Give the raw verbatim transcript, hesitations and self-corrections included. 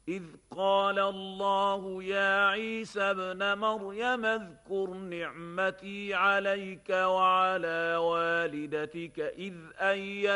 إذ قال الله يا عيسى ابن مريم اذكر نعمتي عليك وعلى والدتك إذ أيدتك